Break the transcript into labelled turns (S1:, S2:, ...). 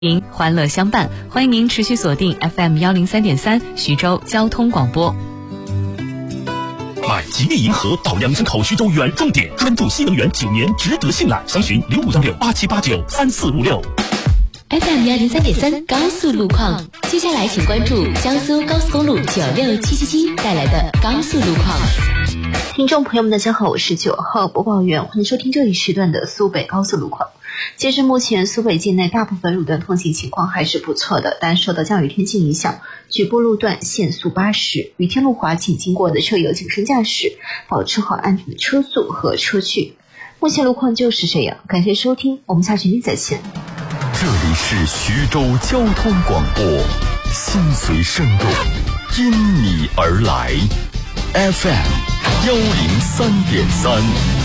S1: 欢乐相伴，欢迎您持续锁定 FM103.3 徐州交通广播。
S2: 买吉利银河到阳城口徐州远重点，专注新能源9年，值得信赖。详询656687893456。
S3: FM103.3 高速路况，接下来请关注江苏高速公路96777带来的高速路况。
S4: 听众朋友们，大家好，我是9号播报员，欢迎收听这一时段的苏北高速路况。截至目前，苏北境内大部分路段通行情况还是不错的，但受到降雨天气影响，局部路段限速80，雨天路滑，请经过的车友谨慎驾驶，保持好安全的车速和车距。目前路况就是这样，感谢收听，我们下群再见。
S5: 这里是徐州交通广播，心随声动，因你而来，FM103.3。